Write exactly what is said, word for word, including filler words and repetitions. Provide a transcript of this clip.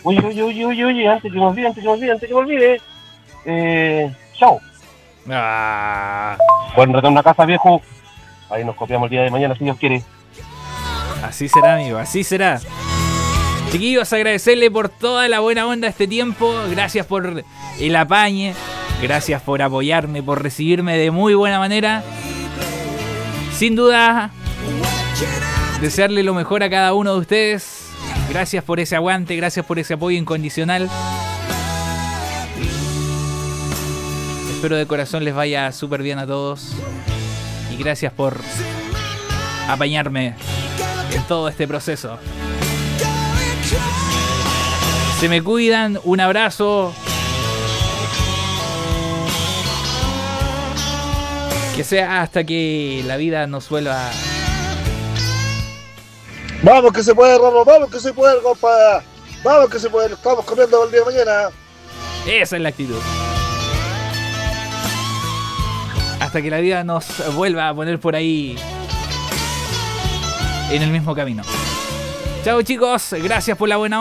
Oye, oye, oye, oye, oye, antes que me olvide, antes que me olvide, antes que me olvide. Eh, chao. Ah, Buen retorno a casa, viejo. Ahí nos copiamos el día de mañana, si Dios quiere. así será, amigo, así será. Chiquillos, agradecerle por toda la buena onda este tiempo. Gracias por el apañe. Gracias por apoyarme, por recibirme de muy buena manera. Sin duda, desearle lo mejor a cada uno de ustedes. Gracias por ese aguante, gracias por ese apoyo incondicional. Espero de corazón les vaya súper bien a todos. Y gracias por apañarme en todo este proceso. Se me cuidan, un abrazo. Que sea hasta que la vida nos vuelva. Vamos que se puede, Ramos, vamos que se puede, compa. Vamos que se puede, estamos comiendo el día de mañana. Esa es la actitud. Hasta que la vida nos vuelva a poner por ahí en el mismo camino. Chao chicos, gracias por la buena onda.